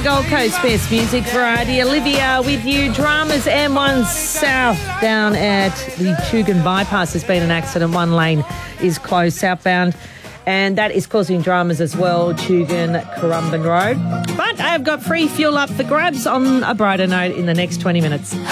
the Gold Coast Best Music Variety. Olivia with you. Dramas M1 South down at the Tugun Bypass. There's been an accident. One lane is closed southbound, and that is causing dramas as well, Tugun Currumbin Road. But I have got free fuel up for grabs on a brighter note in the next 20 minutes.